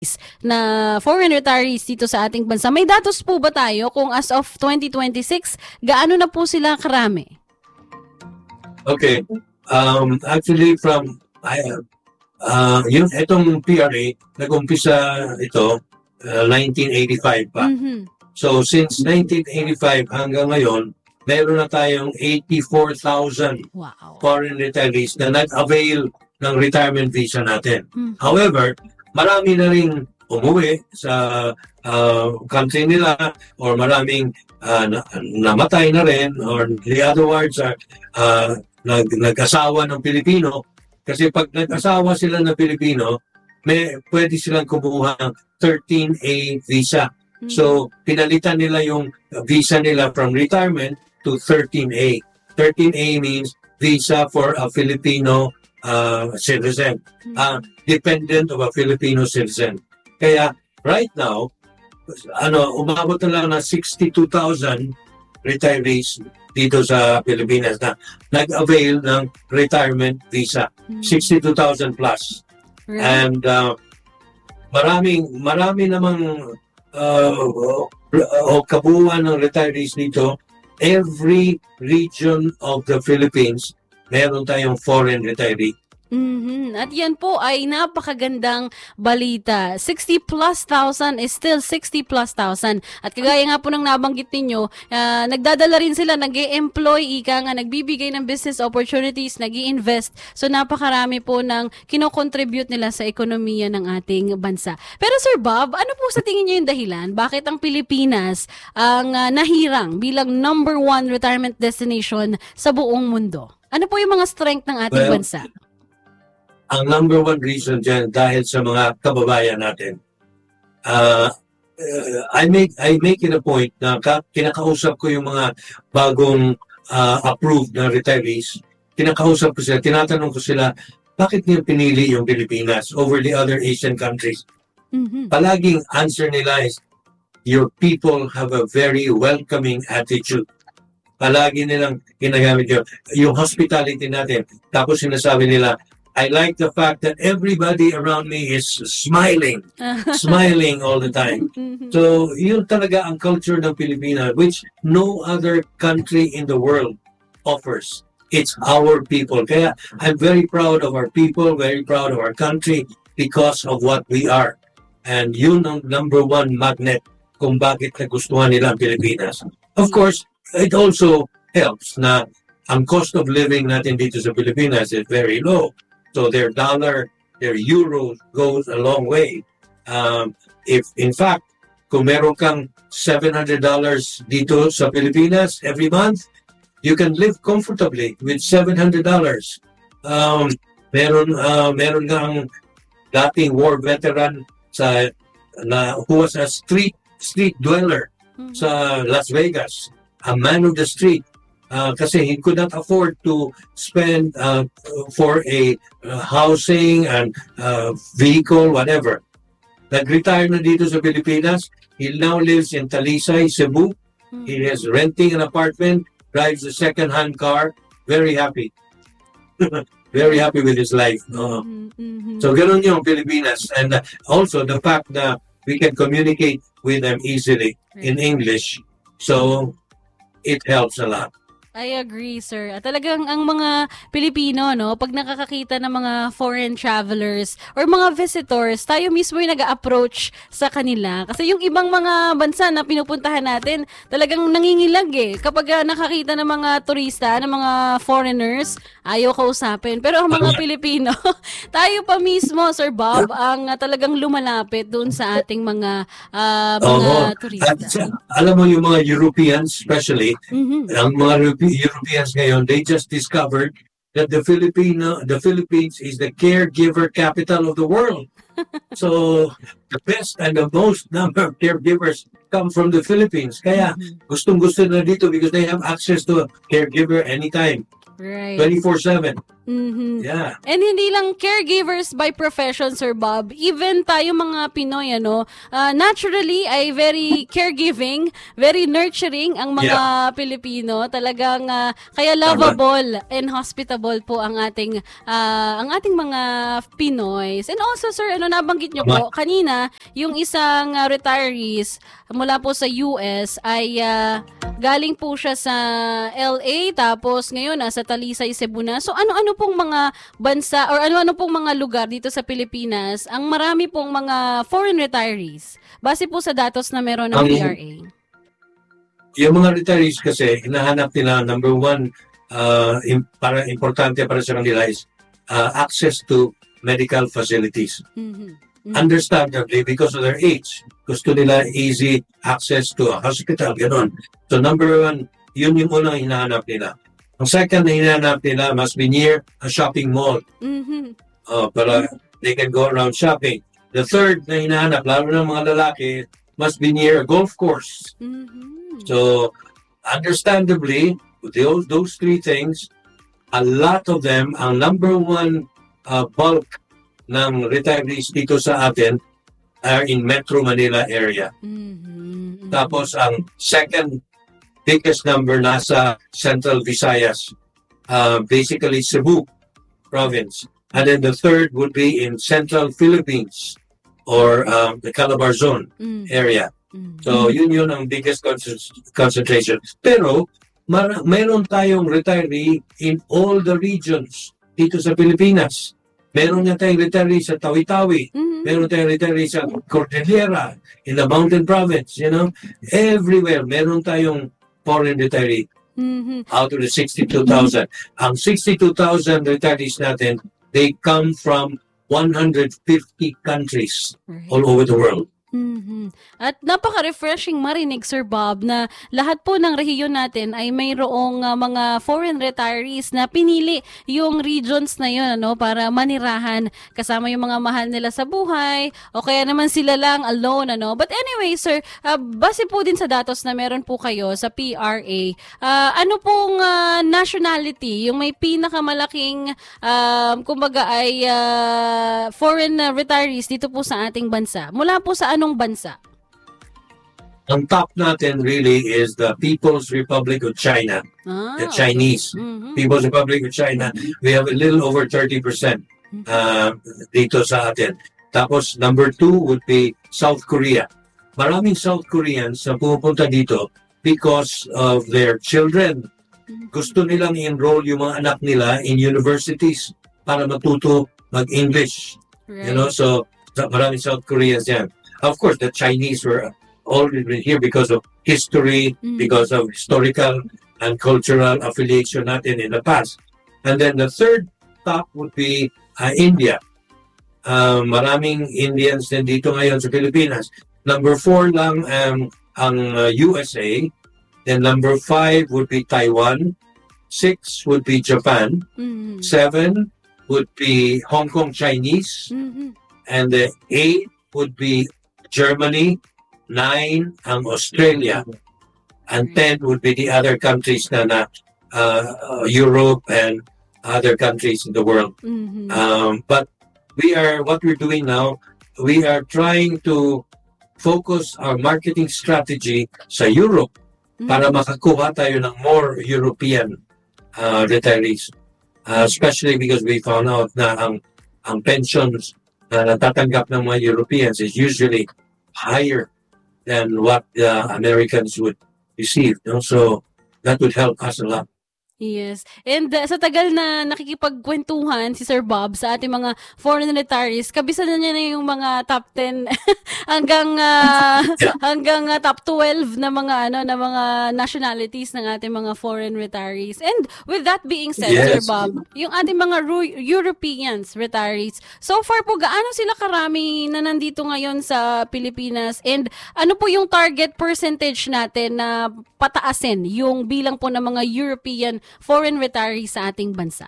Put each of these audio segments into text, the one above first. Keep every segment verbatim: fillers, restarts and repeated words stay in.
na foreign retirees dito sa ating bansa. May datos po ba tayo kung as of twenty twenty-six, gaano na po sila karami? Okay. Um, actually, from I, uh, yung itong P R A, nag-umpisa ito uh, nineteen eighty-five pa. Mm-hmm. So, since nineteen eighty-five hanggang ngayon, meron na tayong eighty-four thousand Wow. foreign retirees na nag-avail ng retirement visa natin. Mm-hmm. However, marami na rin umuwi sa uh, country nila or maraming uh, na, namatay na rin or the other words are uh, nag, nag-asawa ng Pilipino kasi pag nag-asawa sila ng Pilipino, may, pwede silang kumuha ng thirteen A visa. Mm-hmm. So, pinalitan nila yung visa nila from retirement to thirteen A. thirteen A means visa for a Filipino uh, citizen. Uh, dependent of a Filipino citizen. Kaya right now, ano, umabot na lang na sixty-two thousand retirees dito sa Pilipinas na nag-avail ng retirement visa. Mm-hmm. sixty-two thousand plus. Really? And uh, maraming marami namang uh, o kabuuan ng retirees dito. Every region of the Philippines, meron tayong foreign retiree. Mm-hmm. At yan po ay napakagandang balita. sixty plus thousand is still sixty plus thousand. At kagaya nga po ng nabanggit ninyo, uh, nagdadala rin sila, nag-e-employ, ika nga, nagbibigay ng business opportunities, nag-i-invest. So napakarami po ng kinocontribute nila sa ekonomiya ng ating bansa. Pero Sir Bob, ano po sa tingin niyo yung dahilan? Bakit ang Pilipinas ang uh, nahirang bilang number one retirement destination sa buong mundo? Ano po yung mga strength ng ating well, bansa? Ang number one reason dyan dahil sa mga kababayan natin. Uh, uh, I make I make it a point na ka, kinakausap ko yung mga bagong uh, approved na retirees. Kinakausap ko sila, tinatanong ko sila, bakit niyo pinili yung Pilipinas over the other Asian countries? Mm-hmm. Palaging answer nila is, your people have a very welcoming attitude. Palagi nilang ginagamit yun. Yung hospitality natin. Tapos sinasabi nila, I like the fact that everybody around me is smiling, smiling all the time. So, yun talaga ang culture ng Pilipinas, which no other country in the world offers. It's our people. Kaya I'm very proud of our people, very proud of our country because of what we are. And yun ang number one magnet kung bakit nagustuhan nila ang Pilipinas. Of course, it also helps na ang cost of living natin dito sa Pilipinas is very low. So their dollar, their euro goes a long way. Um, if in fact, kung meron kang seven hundred dollars dito sa Pilipinas every month, you can live comfortably with seven hundred dollars. Um, meron, uh, meron kang dating war veteran sa, na, who was a street, street dweller mm-hmm. sa Las Vegas, a man of the street. Uh, kasi he could not afford to spend uh, for a uh, housing and uh, vehicle, whatever. Nag-retire na dito sa Pilipinas. He now lives in Talisay, Cebu. Mm-hmm. He is renting an apartment, drives a second-hand car. Very happy. Very happy with his life. Uh, mm-hmm. So, ganun yung Pilipinas. And uh, also, the fact that we can communicate with them easily in English. So, it helps a lot. I agree, sir. At talagang ang mga Pilipino, no, pag nakakakita ng mga foreign travelers or mga visitors, tayo mismo yung nag-approach sa kanila. Kasi yung ibang mga bansa na pinupuntahan natin, talagang nangingilag eh. Kapag uh, nakakita ng mga turista, ng mga foreigners, ayaw kausapin. Pero ang mga Pilipino, tayo pa mismo, Sir Bob, ang uh, talagang lumalapit doon sa ating mga uh, mga oh, turista. At, alam mo yung mga Europeans, especially, mm-hmm. ang mga Europeans ngayon, they just discovered that the Filipino, the Philippines is the caregiver capital of the world. So, the best and the most number of caregivers come from the Philippines. Kaya, gustong-gusto na dito because they have access to a caregiver anytime. Right. twenty-four seven. Mhm. Yeah. And hindi lang caregivers by profession, Sir Bob. Even tayo mga Pinoy, ano, uh, naturally ay very caregiving, very nurturing ang mga Pilipino. Talagang uh, kaya lovable and hospitable po ang ating uh, ang ating mga Pinoys. And also, sir, ano nabanggit nyo po kanina, yung isang uh, retirees mula po sa U S ay uh, galing po siya sa L A, tapos ngayon nasa Talisay, Cebu na. So ano-ano pong mga bansa or ano-ano pong mga lugar dito sa Pilipinas ang marami pong mga foreign retirees base po sa datos na meron ng Ang- P R A? Yung mga retirees kasi, hinahanap nila, number one, uh, im- para importante para sa kanila is uh, access to medical facilities. Mhm. Understandably, because of their age, gusto nila easy access to a hospital, gano'n. So number one, yun yung unang hinahanap nila. Ang second na hinahanap nila must be near a shopping mall Mhm. uh, para they can go around shopping. The third na hinahanap, lalo ng mga lalaki, must be near a golf course. Mhm. So, understandably, with those, those three things, a lot of them, ang number one uh, bulk ng retirees dito sa atin are in Metro Manila area. Mhm. Tapos, ang second biggest number nasa Central Visayas, uh, basically Cebu province. And then the third would be in Central Philippines or um, the Calabar Zone Mhm. area. Mhm. So, yun yun ang biggest concent- concentration. Pero, mar- mayroon tayong retiree in all the regions dito sa Pilipinas. Meron nga tayong retiree sa Tawi-Tawi. Mhm. Meron tayong retiree sa Cordillera, in the Mountain Province, you know. Everywhere, meron tayong foreign retiree Mhm. out of the sixty-two thousand. Ang sixty-two thousand retirees natin, they come from one hundred fifty countries Right. all over the world. Mhm. At napaka-refreshing marinig, Sir Bob, na lahat po ng rehiyon natin ay mayroong uh, mga foreign retirees na pinili yung regions na yun, ano, para manirahan kasama yung mga mahal nila sa buhay o kaya naman sila lang alone, ano. But anyway, sir, uh, base po din sa datos na meron po kayo sa P R A, uh, ano pong uh, nationality yung may pinakamalaking um, kumbaga ay uh, foreign uh, retirees dito po sa ating bansa? Mula po sa anong bansa? Ang top natin really is the People's Republic of China, Ah, the Chinese. Mhm. People's Republic of China, we have a little over thirty percent uh, dito sa atin. Tapos number two would be South Korea. Maraming South Koreans na pumupunta dito because of their children. Gusto nilang i-enroll yung mga anak nila in universities para matuto mag-English. Right. You know, so so maraming South Koreans yan. Of course, the Chinese were already here because of history, Mm. because of historical and cultural affiliation natin in the past. And then the third top would be uh, India. Uh, maraming Indians din dito ngayon sa Pilipinas. Number four lang um, ang uh, U S A. Then number five would be Taiwan. Six would be Japan. Mhm. Seven would be Hong Kong Chinese. Mhm. And the eight would be Germany, nine ang Australia, and ten would be the other countries na na uh, uh, Europe and other countries in the world. Mhm. Um, but we are what we're doing now. We are trying to focus our marketing strategy sa Europe para makakuha tayo ng more European uh, retirees, uh, especially because we found out na ang ang pensions na natatanggap ng mga Europeans is usually higher than what the Americans would receive. You know? So that would help us a lot. Yes. And uh, sa tagal na nakikipagkwentuhan si Sir Bob sa ating mga foreign retirees, kabisa na niya na yung mga top ten hanggang uh, Yeah. hanggang uh, top twelve na mga ano na mga nationalities ng ating mga foreign retirees. And with that being said, Sir Yes. Bob, yung ating mga Ru- Europeans retirees, so far po gaano sila karami na nandito ngayon sa Pilipinas, and ano po yung target percentage natin na pataasin yung bilang po ng mga European foreign retirees sa ating bansa?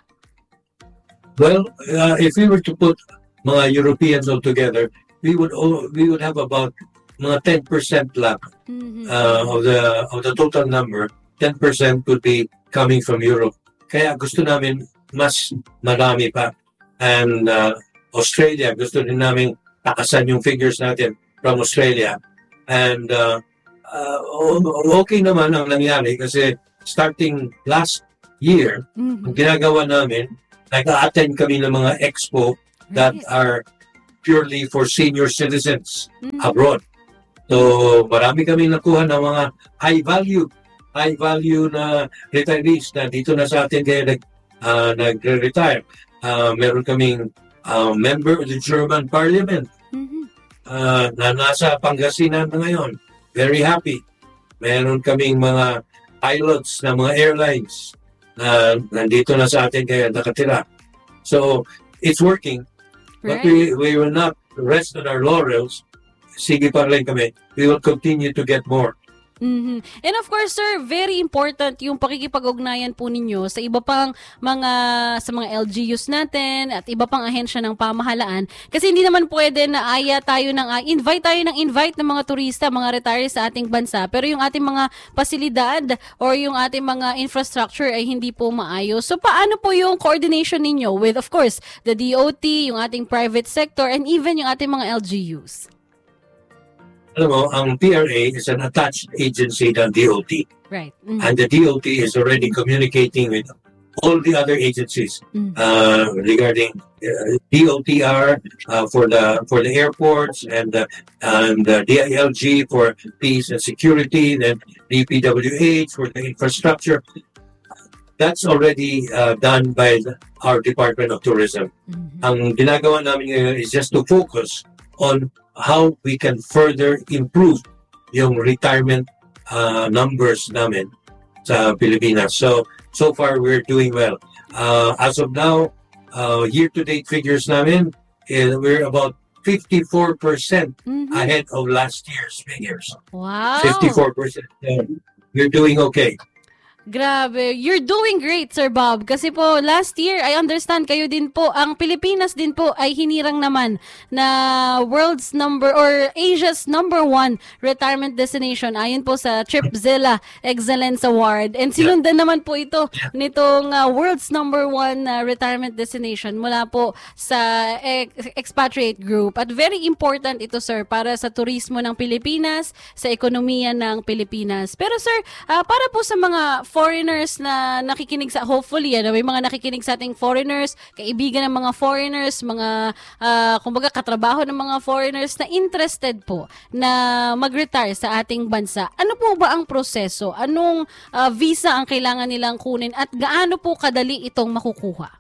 Well, uh, if we were to put mga Europeans all together, we would all, we would have about mga ten percent lang Mhm. uh, of the of the total number. ten percent would be coming from Europe. Kaya gusto namin mas marami pa. And uh, Australia, gusto din namin takasan yung figures natin from Australia. And uh, uh, okay naman ang nangyari kasi starting last year, Mhm. ang ginagawa namin, nag-attend kami ng mga expo that Right. are purely for senior citizens Mhm. abroad. So, marami kami nakuha ng mga high value, high value na retirees na dito na sa atin kaya nag, uh, nagre-retire. Uh, meron kaming uh, member of the German Parliament Mhm. uh, na nasa Pangasinan na ngayon. Very happy. Meron kaming mga pilots na mga airlines na nandito na sa atin kaya nakatira. So, it's working. But Right. we, we will not rest on our laurels. Sige pa rin kami. We will continue to get more. Mhm. And of course, sir, very important yung pakikipag-ugnayan po ninyo sa iba pang mga sa mga L G Us natin at iba pang ahensya ng pamahalaan kasi hindi naman pwede na aya tayo ng ah, invite tayo ng invite ng mga turista, mga retirees sa ating bansa pero yung ating mga pasilidad or yung ating mga infrastructure ay hindi po maayos. So paano po yung coordination ninyo with of course the D O T, yung ating private sector and even yung ating mga L G Us? Alam mo, ang P R A is an attached agency ng D O T. Right. Mhm. And the D O T is already communicating with all the other agencies Mhm. uh, regarding uh, D O T R uh, for the for the airports and the and the D I L G for peace and security, then D P W H for the infrastructure. That's already uh, done by the, our Department of Tourism. Mhm. Ang ginagawa namin ngayon is just to focus on how we can further improve yung retirement uh, numbers namin sa Pilipinas. So, so far we're doing well. Uh, as of now, uh, year-to-date figures namin, eh, we're about fifty-four percent Mhm. ahead of last year's figures. Wow. fifty-four percent. So, we're doing okay. Grabe. You're doing great, Sir Bob. Kasi po, last year, I understand kayo din po, ang Pilipinas din po ay hinirang naman na world's number or Asia's number one retirement destination ayon po sa Tripzilla Excellence Award. And sinundan naman po ito nitong uh, world's number one uh, retirement destination mula po sa ex- expatriate group. At very important ito, sir, para sa turismo ng Pilipinas, sa ekonomiya ng Pilipinas. Pero sir, uh, para po sa mga foreigners na nakikinig sa, hopefully, ano, may mga nakikinig sa ating foreigners, kaibigan ng mga foreigners, mga, uh, kumbaga, katrabaho ng mga foreigners na interested po na mag-retire sa ating bansa. Ano po ba ang proseso? Anong uh, visa ang kailangan nilang kunin at gaano po kadali itong makukuha?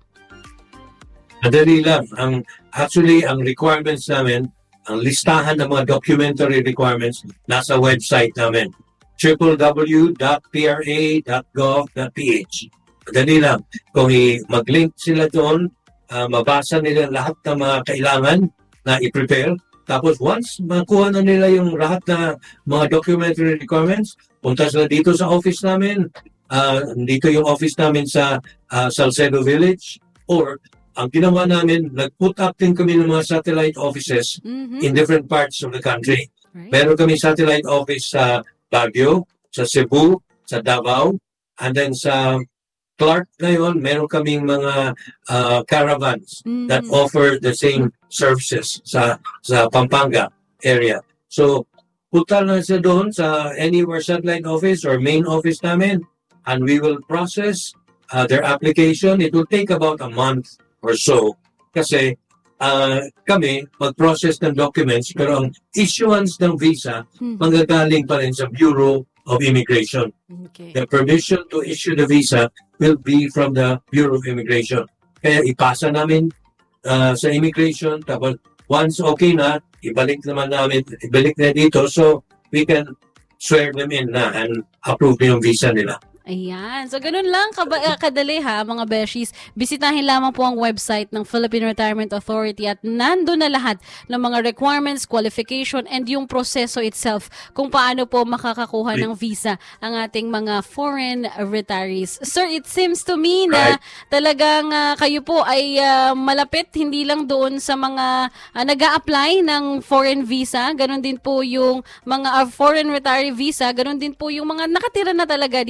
Madali lang. Ang, actually, ang requirements namin, ang listahan ng mga documentary requirements nasa website namin. w w w dot p r a dot gov dot p h. Madali lang. Kung i- mag-link sila doon, uh, mabasa nila lahat ng mga kailangan na i-prepare. Tapos once makuha na nila yung lahat na mga documentary requirements, punta sila dito sa office namin. Uh, dito yung office namin sa uh, Salcedo Village. Or ang ginawa namin, nag-put up din kami ng mga satellite offices Mhm. in different parts of the country. Right. Meron kami satellite office sa Baguio, sa Cebu, sa Davao, and then sa Clark ngayon, meron kaming mga uh, caravans Mhm. that offer the same services sa sa Pampanga area. So, punta na sila doon sa anywhere satellite office or main office namin, and we will process uh, their application. It will take about a month or so kasi uh, kami mag-process ng documents pero ang issuance ng visa Mhm. manggagaling pa rin sa Bureau of Immigration. Okay. The permission to issue the visa will be from the Bureau of Immigration. Kaya ipasa namin uh, sa immigration, tapos once okay na, ibalik naman namin, ibalik na dito so we can swear them in na and approve yung visa nila. Ayan. So, ganun lang kaba- uh, kadali ha, mga beshies. Bisitahin lamang po ang website ng Philippine Retirement Authority at nando na lahat ng mga requirements, qualification, and yung proseso itself kung paano po makakakuha ng visa ang ating mga foreign retirees. Sir, it seems to me na talagang uh, kayo po ay uh, malapit, hindi lang doon sa mga uh, nag-a-apply ng foreign visa, ganun din po yung mga uh, foreign retiree visa, ganun din po yung mga nakatira na talaga dito sa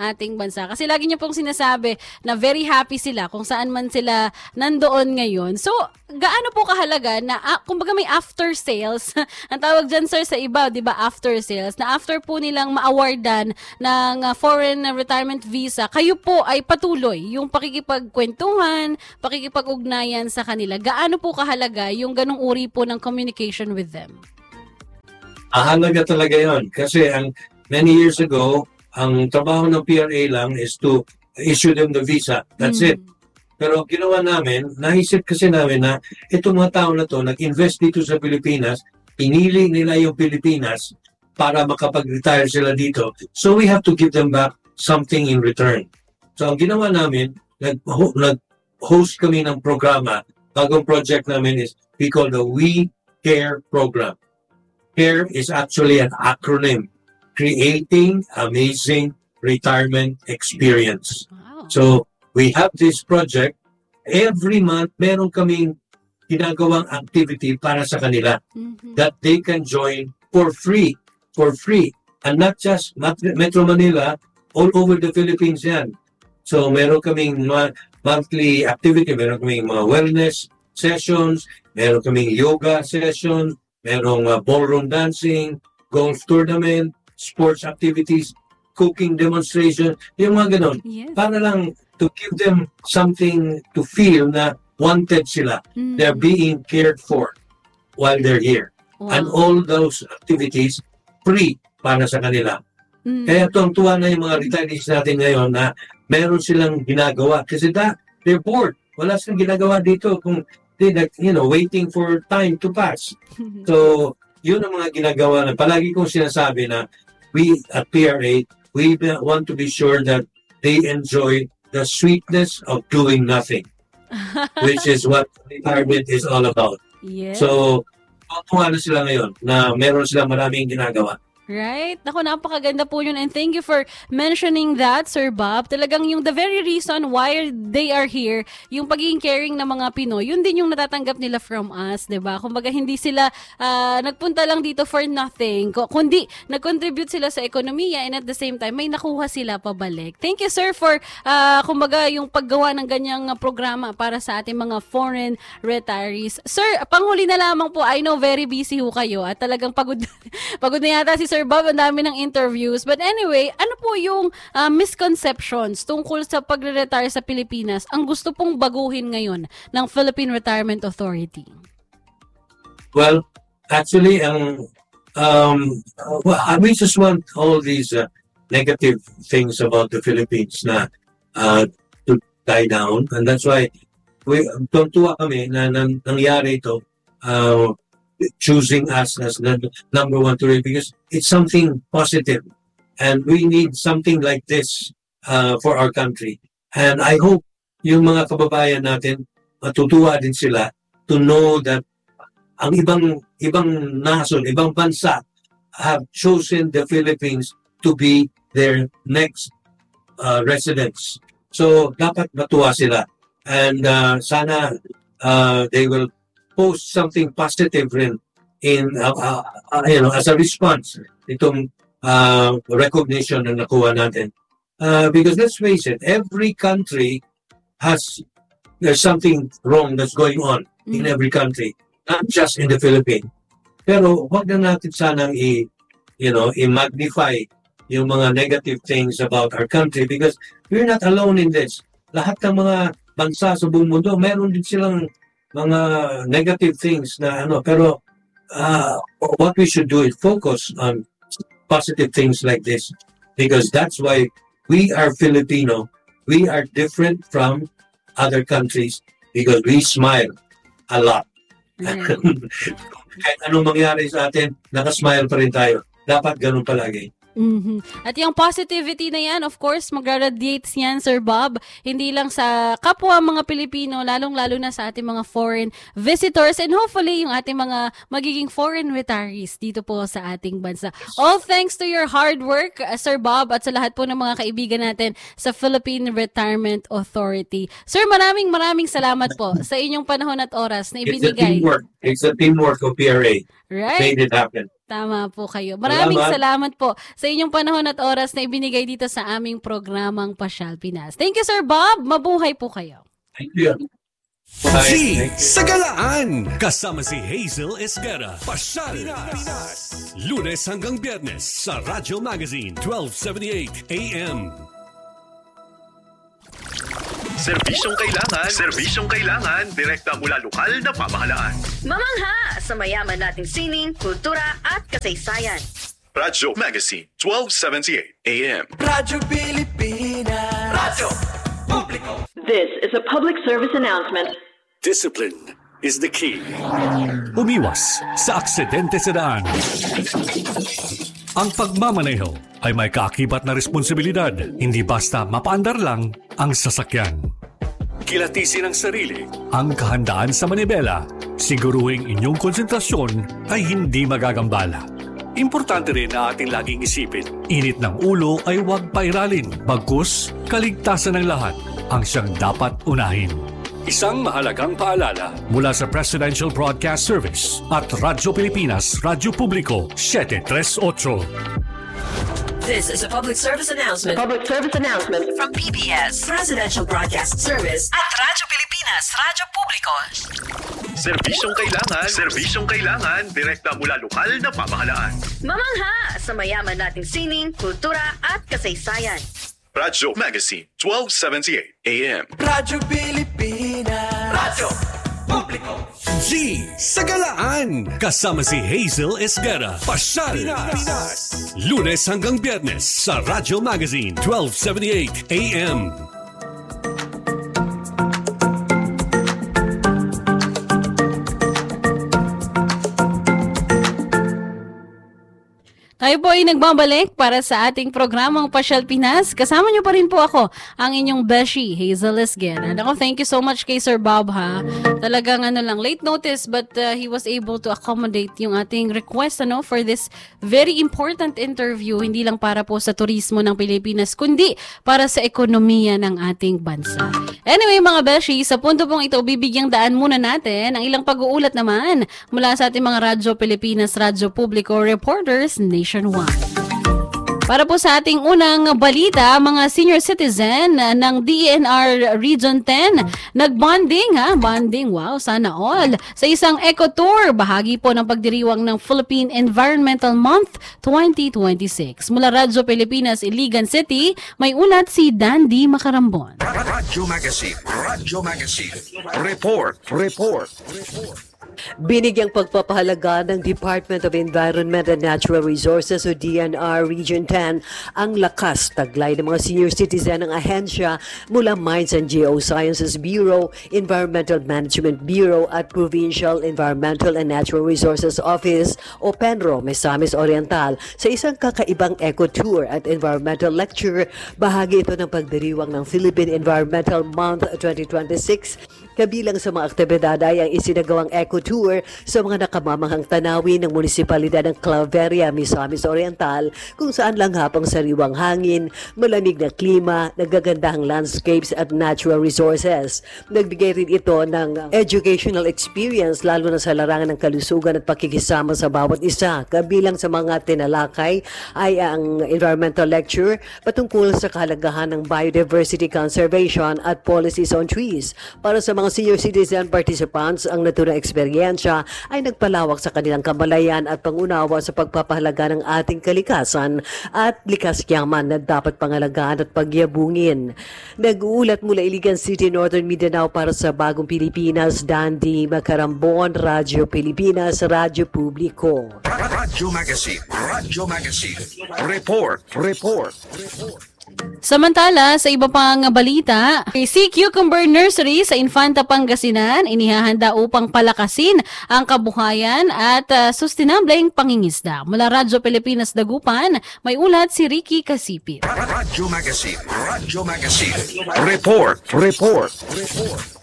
ating bansa. Kasi lagi niyo pong sinasabi na very happy sila kung saan man sila nandoon ngayon. So, gaano po kahalaga na, ah, kumbaga may after sales, ang tawag dyan sir sa iba, di ba, after sales, na after po nilang ma-awardan ng uh, foreign retirement visa, kayo po ay patuloy yung pakikipagkwentuhan, pakikipag-ugnayan sa kanila. Gaano po kahalaga yung ganong uri po ng communication with them? Ahalaga talaga yon kasi ang many years ago, ang trabaho ng P R A lang is to issue them the visa. That's Mm. it. Pero ginawa namin, naisip kasi namin na itong mga tao na to nag-invest dito sa Pilipinas, pinili nila yung Pilipinas para makapag-retire sila dito. So we have to give them back something in return. So ang ginawa namin, nag-ho- nag-host kami ng programa. Bagong project namin is we call the We Care Program. CARE is actually an acronym, Creating Amazing Retirement Experience. Wow. So we have this project. Every month, meron kaming ginagawang activity para sa kanila Mhm. that they can join for free. For free. And not just Mat- Metro Manila, all over the Philippines yan. So meron kaming ma- monthly activity, meron kaming mga wellness sessions, meron kaming yoga sessions, merong uh, ballroom dancing, golf tournament, sports activities, cooking demonstration, yung mga ganon. Yes. Para lang to give them something to feel na wanted sila. Mhm. They're being cared for while they're here. Wow. And all those activities free para sa kanila. Mhm. Kaya tuwang-tuwa na yung mga retirees natin ngayon na meron silang ginagawa. Kasi da, they're bored. Wala silang ginagawa dito kung they like, you know, waiting for time to pass. So, yun ang mga ginagawa na palagi kong sinasabi na we at P R A, we be- want to be sure that they enjoy the sweetness of doing nothing, which is what retirement is all about. Yes. So, tuwa na sila ngayon na meron silang maraming ginagawa. Right? Naku, napakaganda po yun. And thank you for mentioning that, Sir Bob. Talagang yung the very reason why they are here, yung pagiging caring ng mga Pinoy, yun din yung natatanggap nila from us, di ba? Kumbaga, hindi sila ah, nagpunta lang dito for nothing, ku- kundi nag-contribute sila sa ekonomiya and at the same time, may nakuha sila pabalik. Thank you, sir, for, ah, kumbaga, yung paggawa ng ganyang ah, programa para sa ating mga foreign retirees. Sir, panghuli na lamang po, I know very busy ho kayo at talagang pagod, pagod na yata si Sir Bob, ang dami ng interviews. But anyway, ano po yung ah, misconceptions tungkol sa pagre-retire sa Pilipinas ang gusto pong baguhin ngayon ng Philippine Retirement Authority? Well, actually, ang um, uh, well, I- we just want all these uh, negative things about the Philippines na uh, to die down, and that's why we tuntua kami na, na nangyari ito, uh, choosing us as the number one to read because it's something positive, and we need something like this uh, for our country. And I hope yung mga kababayan natin matutuwa din sila to know that ang ibang ibang nason, ibang bansa have chosen the Philippines to be their next uh, residence. So dapat matuwa sila, and uh, sana uh, they will post something positive rin in uh, uh, uh, you know, as a response itong uh, recognition na nakuha natin. Uh, because let's face it, every country has there's something wrong that's going on in Mhm. every country, not just in the Philippines. Pero wag na natin sanang i you know, i-magnify yung mga negative things about our country because we're not alone in this. Lahat ng mga bansa sa buong mundo, meron din silang mga negative things na ano, pero uh, what we should do is focus on positive things like this because that's why we are Filipino. We are different from other countries because we smile a lot. Right. Kahit anong mangyari sa atin, nakasmile pa rin tayo. Dapat ganun palagi. Mhm. At yung positivity na yan, of course, mag-radiates yan, Sir Bob, hindi lang sa kapwa mga Pilipino, lalong-lalo na sa ating mga foreign visitors and hopefully yung ating mga magiging foreign retirees dito po sa ating bansa. All thanks to your hard work, uh, Sir Bob, at sa lahat po ng mga kaibigan natin sa Philippine Retirement Authority. Sir, maraming maraming salamat po sa inyong panahon at oras na It's a ibinigay. teamwork. It's a teamwork of P R A. Right. made it happen. Tama po kayo. Maraming Salamat. salamat po sa inyong panahon at oras na ibinigay dito sa aming programang Pasyal Pinas. Thank you, Sir Bob. Mabuhay po kayo. Thank you. G Bye. sa Galaan. Kasama si Hazel Esguerra. Pasyal Pinas. Lunes hanggang Biyernes sa Radyo Magazine twelve seventy-eight A M. Serbisyong kailangan, serbisyong kailangan, direkta mula lokal na pamahalaan. Mamangha sa mayaman nating sining, kultura at kasaysayan. Radyo Magazine twelve seventy-eight A M. Radyo Pilipinas. Radyo Publiko. This is a public service announcement. Discipline is the key. Umiwas sa aksidente sa daan. Ang pagmamaneho ay may kaakibat na responsibilidad, hindi basta mapaandar lang ang sasakyan. Kilatisin ang sarili, ang kahandaan sa manibela, siguruhing inyong konsentrasyon ay hindi magagambala. Importante rin na ating laging isipin, init ng ulo ay huwag pairalin, bagkus kaligtasan ng lahat ang siyang dapat unahin. Isang mahalagang paalala mula sa Presidential Broadcast Service at Radyo Pilipinas, Radyo Publiko, seven thirty-eight. This is a public service announcement Public service announcement. from P B S, Presidential Broadcast Service at Radyo Pilipinas, Radyo Publiko. Serbisyong kailangan, serbisyong kailangan, direkta mula lokal na pamahalaan. Mamangha sa mayaman nating sining, kultura at kasaysayan. Radyo Magazine twelve seventy-eight A M. Radyo Pilipinas. Radyo Publiko. G sa Galaan. Kasama si Hazel Esguerra. Pasyal Pinas. Lunes hanggang Biyernes sa Radyo Magazine twelve seventy-eight A M. Tayo po ay nagbabalik para sa ating programang Pasyal Pinas. Kasama niyo pa rin po ako, ang inyong beshi, Hazel Esguerra. Ako, thank you so much kay Sir Bob, ha. Talagang ano lang, late notice, but uh, he was able to accommodate yung ating request ano, for this very important interview. Hindi lang para po sa turismo ng Pilipinas, kundi para sa ekonomiya ng ating bansa. Anyway, mga beshi, sa punto pong ito, bibigyang daan muna natin ang ilang pag-uulat naman mula sa ating mga Radyo Pilipinas, Radyo Publiko reporters nationwide. Para po sa ating unang balita, mga senior citizen ng D E N R Region ten nagbonding, ha? Bonding, wow, sana all. Sa isang eco-tour, bahagi po ng pagdiriwang ng Philippine Environmental Month twenty twenty-six. Mula Radyo Pilipinas, Iligan City, may ulat si Dandy Macarambon. Radyo Magazine, Radyo Magazine. Report, report, report. Binigyang pagpapahalaga ng Department of Environment and Natural Resources o D N R Region ten ang lakas taglay ng mga senior citizen ng ahensya mula Mines and Geosciences Bureau, Environmental Management Bureau at Provincial Environmental and Natural Resources Office o PENRO, Misamis Oriental sa isang kakaibang eco-tour at environmental lecture. Bahagi ito ng pagdiriwang ng Philippine Environmental Month twenty twenty-six. Kabilang sa mga aktibidad ay ang isinagawang eco-tour sa mga nakamamahang tanawin ng munisipalidad ng Claveria, Misamis Oriental, kung saan langhapang sariwang hangin, malamig na klima, nagagandahang landscapes at natural resources. Nagbigay rin ito ng educational experience lalo na sa larangan ng kalusugan at pakikisama sa bawat isa. Kabilang sa mga tinalakay ay ang environmental lecture patungkol sa kahalagahan ng biodiversity conservation at policies on trees. Para sa mga senior citizen participants, ang naturang eksperyensya ay nagpalawak sa kanilang kamalayan at pangunawa sa pagpapahalaga ng ating kalikasan at likas yaman na dapat pangalagaan at pagyabungin. Nag-uulat mula Iligan City, Northern Mindanao para sa Bagong Pilipinas, Dandy Macarambon, Radyo Pilipinas, Radyo Publiko. Radyo Magazine, Radyo Magazine. Report, report, report. Samantala, sa iba pang balita, si Cucumber Nursery sa Infanta, Pangasinan inihahanda upang palakasin ang kabuhayan at uh, sustainableng pangingisda. Mula Radyo Pilipinas Dagupan, may ulat si Ricky Kasipit. Radyo Magazine, Radyo Magazine. Report, report, report.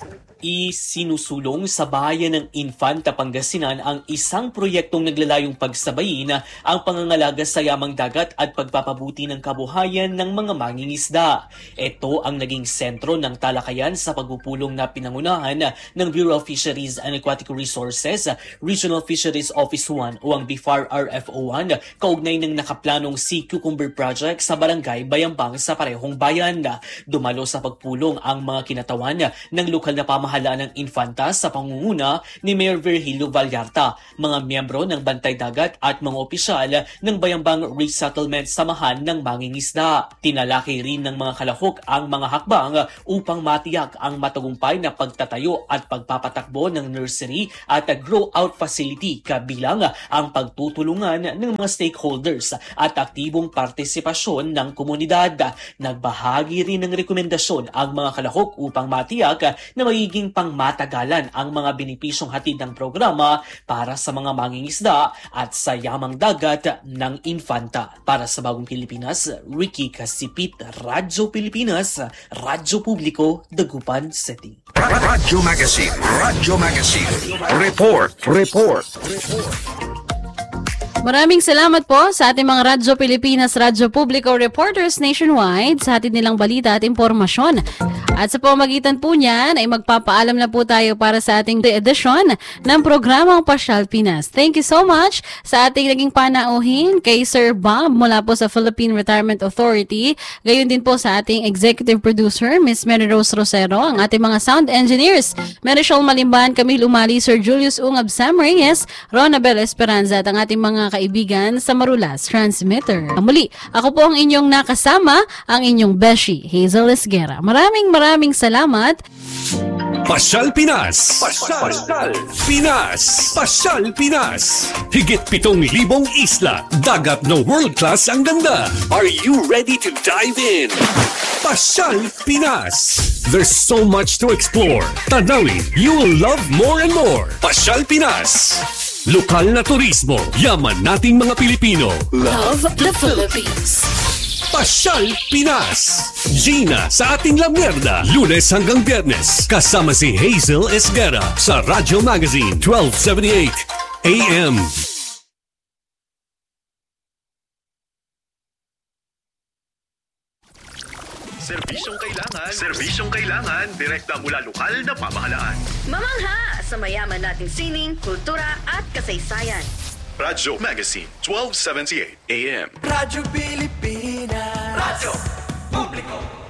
Isinusulong sa bayan ng Infanta, Pangasinan ang isang proyektong naglalayong pagsabayin ang pangangalaga sa yamang dagat at pagpapabuti ng kabuhayan ng mga mangingisda. Ito ang naging sentro ng talakayan sa pagpupulong na pinangunahan ng Bureau of Fisheries and Aquatic Resources, Regional Fisheries Office one o ang B F A R R F O one kaugnay ng nakaplanong Sea Cucumber Project sa Barangay Bayambang sa parehong bayan. Dumalo sa pagpulong ang mga kinatawan ng lokal na pamahalaan ng Infanta sa pangunguna ni Mayor Virgilio Vallarta, mga miyembro ng Bantay Dagat at mga opisyal ng Bayambang Resettlement Samahan ng Mangingisda. Tinalaki rin ng mga kalahok ang mga hakbang upang matiyak ang matagumpay na pagtatayo at pagpapatakbo ng nursery at grow-out facility kabilang ang pagtutulungan ng mga stakeholders at aktibong partisipasyon ng komunidad. Nagbahagi rin ng rekomendasyon ang mga kalahok upang matiyak na magiging pangmatagalan ang mga benepisyong hatid ng programa para sa mga mangingisda at sa yamang dagat ng Infanta. Para sa Bagong Pilipinas, Ricky Kasipit, Radyo Pilipinas, Radyo Publiko, Dagupan City. Radyo Magazine, Radyo Magazine. Report, report, report. Maraming salamat po sa ating mga Radyo Pilipinas, Radyo Publiko reporters nationwide sa ating nilang balita at impormasyon. At sa pamamagitan po niyan ay magpapaalam na po tayo para sa ating edisyon ng programang Pasyal Pinas. Thank you so much sa ating naging panauhin kay Sir Bob mula po sa Philippine Retirement Authority. Gayon din po sa ating executive producer, Miss Mary Rose Rosero, ang ating mga sound engineers, Marichol Malimban, Camille Umali, Sir Julius Ungab Sam Reyes, Ronabel Esperanza at ang ating mga kaibigan sa Marulas Transmitter. Muli, ako po ang inyong nakasama, ang inyong Beshi, Hazel Esguera. Maraming maraming salamat. Pasyal Pinas. Pasyal, Pasyal Pinas. Pasyal Pinas. Higit pitong libong isla, dagat na world-class ang ganda. Are you ready to dive in? Pasyal Pinas. There's so much to explore. Tanawin, you will love more and more. Pasyal Pinas. Lokal na turismo, yaman nating mga Pilipino. Love the Philippines. Pasyal Pinas. Gina sa ating La Mierda. Lunes hanggang Biyernes. Kasama si Hazel Esguera sa Radyo Magazine twelve seventy-eight A M. Serbisyong kailangan, serbisyong kailangan, direkta mula lokal na pamahalaan. Mamangha sa mayaman nating sining, kultura at kasaysayan. Radyo Magazine twelve seventy-eight A M. Radyo Pilipinas. Radyo Publiko.